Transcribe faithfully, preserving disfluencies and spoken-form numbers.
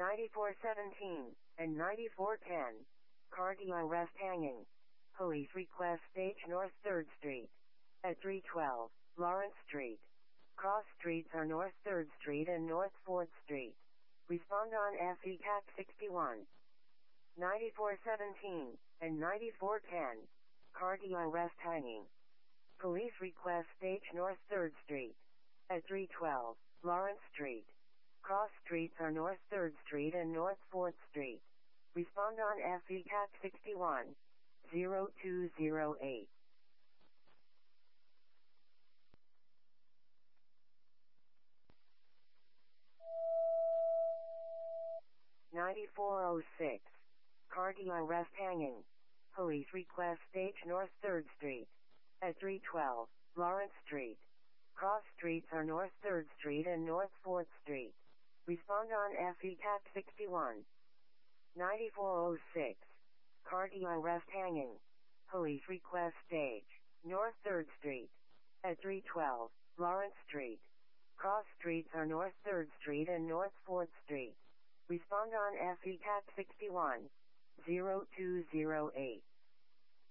ninety-four seventeen, and ninety-four ten. Car D arrest hanging. Police request Stage North third Street. At three twelve, Lawrence Street. Cross streets are North third Street and North fourth Street. Respond on F E C A C sixty-one. ninety-four seventeen, and ninety-four ten. Car D arrest hanging. Police request Stage North third Street. At three twelve, Lawrence Street. Cross streets are North third Street and North fourth Street. Respond on F E C A C sixty-one. zero two zero eight. ninety-four oh six. Car D arrest hanging. Police request Stage North third Street. At three twelve, Lawrence Street. Cross streets are North third Street and North fourth Street. Respond on F E C A C sixty-one. ninety-four oh six. Car D arrest hanging. Police request Stage North third Street. At three twelve, Lawrence Street. Cross streets are North third Street and North fourth Street. Respond on F E C A C sixty-one. zero two zero eight.